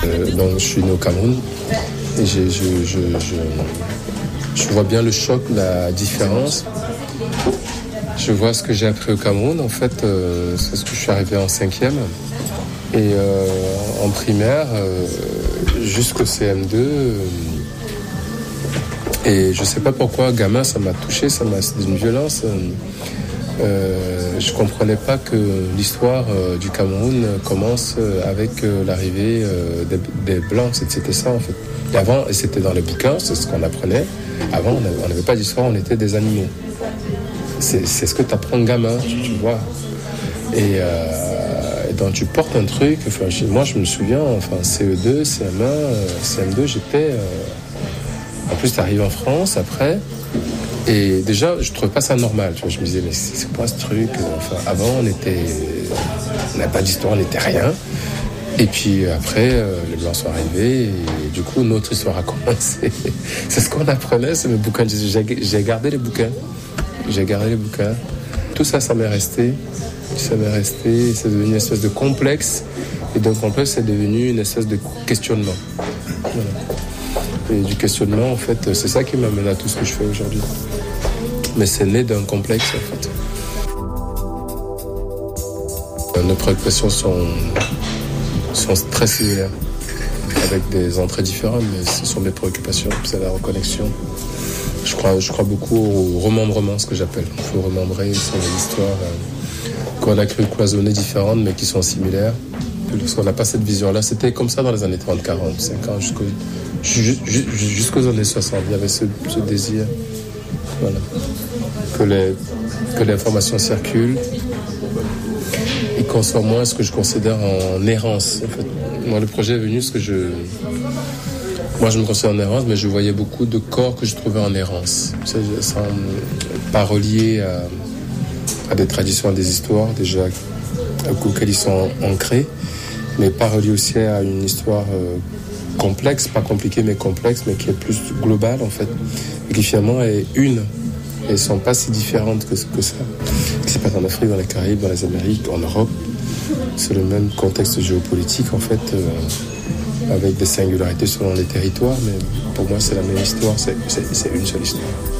Donc je suis né au Cameroun et je vois bien le choc, la différence. Je vois ce que j'ai appris au Cameroun. En fait, c'est ce que je suis arrivé en 5e. Et en primaire, jusqu'au CM2. Et je ne sais pas pourquoi, gamin, ça m'a touché, c'est d'une violence. Je ne comprenais pas que l'histoire du Cameroun commence avec l'arrivée des Blancs. C'était ça, en fait. Et avant, c'était dans les bouquins, c'est ce qu'on apprenait. Avant, on n'avait pas d'histoire, on était des animaux. C'est ce que tu apprends gamin, tu vois. Et donc tu portes un truc. Enfin, moi, je me souviens, enfin, CE2, CM1, CM2, j'étais... En plus, tu arrives en France après. Et déjà, je ne trouvais pas ça normal. Tu vois, je me disais, mais c'est quoi ce truc? Enfin, avant, on n'avait pas d'histoire, on n'était rien. Et puis après, les Blancs sont arrivés. Et du coup, notre histoire a commencé. C'est ce qu'on apprenait, c'est mes bouquins. J'ai gardé les bouquins. Tout ça, ça m'est resté. C'est devenu une espèce de complexe. Et donc, complexe, c'est devenu une espèce de questionnement. Voilà. Et du questionnement, en fait, c'est ça qui m'amène à tout ce que je fais aujourd'hui. Mais c'est né d'un complexe, en fait. Nos préoccupations sont très similaires, avec des entrées différentes, mais ce sont mes préoccupations. C'est la reconnexion. Je crois beaucoup au remembrement, ce que j'appelle. Il faut remembrer sur les histoires qu'on a cru cloisonner différentes, mais qui sont similaires. Parce qu'on n'a pas cette vision-là. C'était comme ça dans les années 30, 40, 50, jusqu'aux années 60. Il y avait ce désir, voilà, que l'information circule et qu'on soit moins ce que je considère en errance. En fait, moi, le projet est venu parce que moi, je me considère en errance, mais je voyais beaucoup de corps que je trouvais en errance. Pas reliés à des traditions, à des histoires déjà auxquelles ils sont ancrés, mais pas reliés aussi à une histoire complexe, pas compliquée mais complexe, mais qui est plus globale en fait, et qui finalement est une. Et elles ne sont pas si différentes que ça. Ce qui se passe en Afrique, dans les Caraïbes, dans les Amériques, en Europe, c'est le même contexte géopolitique en fait, avec des singularités selon les territoires, mais pour moi c'est la même histoire, c'est une seule histoire.